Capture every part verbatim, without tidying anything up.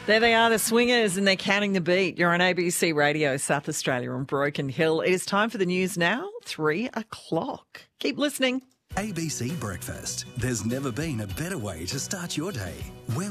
There they are, the Swingers, and they're counting the beat. You're on A B C Radio, South Australia and Broken Hill. It is time for the news now, three o'clock. Keep listening. A B C Breakfast. There's never been a better way to start your day. We're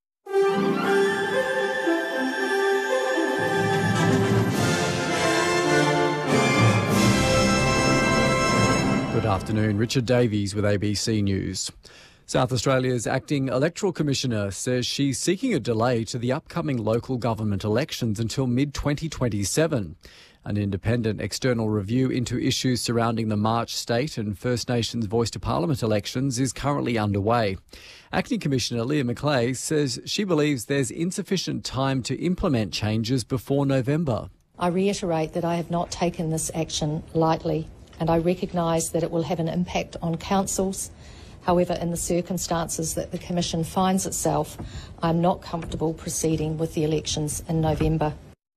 Good afternoon, Richard Davies with A B C News. South Australia's acting electoral commissioner says she's seeking a delay to the upcoming local government elections until mid twenty twenty-seven. An independent external review into issues surrounding the March state and First Nations Voice to Parliament elections is currently underway. Acting Commissioner Leah McLeay says she believes there's insufficient time to implement changes before November. I reiterate that I have not taken this action lightly, and I recognise that it will have an impact on councils. However, in the circumstances that the Commission finds itself, I'm not comfortable proceeding with the elections in November.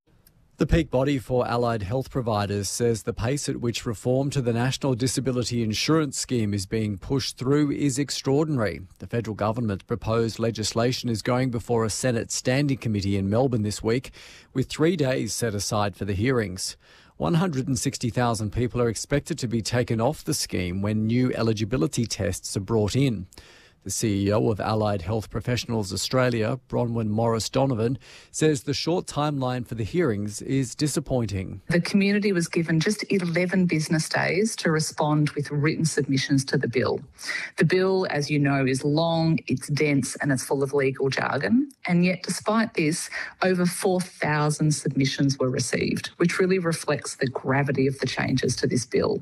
The peak body for allied health providers says the pace at which reform to the National Disability Insurance Scheme is being pushed through is extraordinary. The federal government's proposed legislation is going before a Senate Standing Committee in Melbourne this week, with three days set aside for the hearings. one hundred sixty thousand people are expected to be taken off the scheme when new eligibility tests are brought in. The C E O of Allied Health Professionals Australia, Bronwyn Morris Donovan, says the short timeline for the hearings is disappointing. The community was given just eleven business days to respond with written submissions to the bill. The bill, as you know, is long, it's dense and it's full of legal jargon. And yet, despite this, over four thousand submissions were received, which really reflects the gravity of the changes to this bill.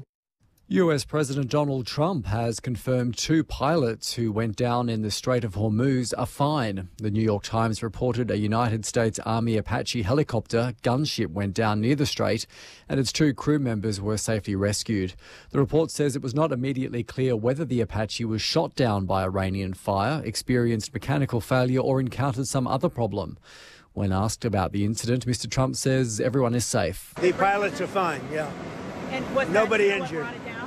U S President Donald Trump has confirmed two pilots who went down in the Strait of Hormuz are fine. The New York Times reported a United States Army Apache helicopter gunship went down near the strait and its two crew members were safely rescued. The report says it was not immediately clear whether the Apache was shot down by Iranian fire, experienced mechanical failure or encountered some other problem. When asked about the incident, Mister Trump says everyone is safe. The pilots are fine, yeah. And was Nobody that injured. What brought it down?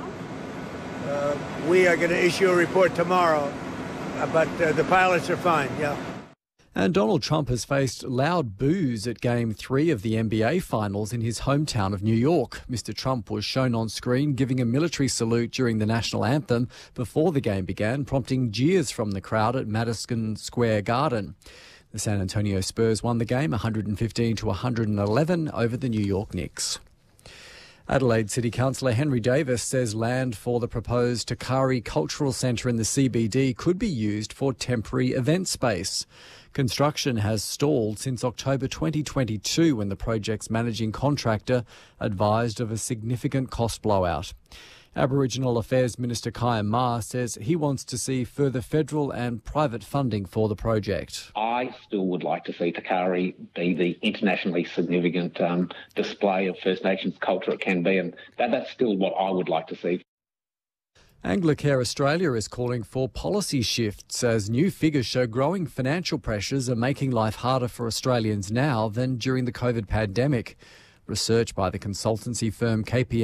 Uh, we are going to issue a report tomorrow, uh, but uh, the pilots are fine, yeah. And Donald Trump has faced loud boos at Game three of the N B A Finals in his hometown of New York. Mister Trump was shown on screen giving a military salute during the national anthem before the game began, prompting jeers from the crowd at Madison Square Garden. The San Antonio Spurs won the game one hundred fifteen to one hundred eleven over the New York Knicks. Adelaide City Councillor Henry Davis says land for the proposed Takari Cultural Centre in the C B D could be used for temporary event space. Construction has stalled since October twenty twenty-two when the project's managing contractor advised of a significant cost blowout. Aboriginal Affairs Minister Kyan Ma says he wants to see further federal and private funding for the project. I still would like to see Takari be the internationally significant um, display of First Nations culture it can be, and that, that's still what I would like to see. Anglicare Australia is calling for policy shifts as new figures show growing financial pressures are making life harder for Australians now than during the COVID pandemic. Research by the consultancy firm K P